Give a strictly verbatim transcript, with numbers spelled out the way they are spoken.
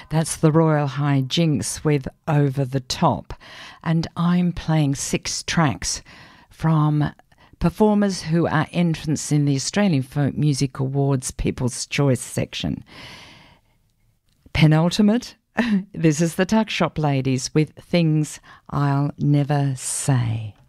That's the Royal High Jinks with Over the Top. And I'm playing six tracks from performers who are entrants in the Australian Folk Music Awards People's Choice section. Penultimate, this is the Tuck Shop Ladies with Things I'll Never Say.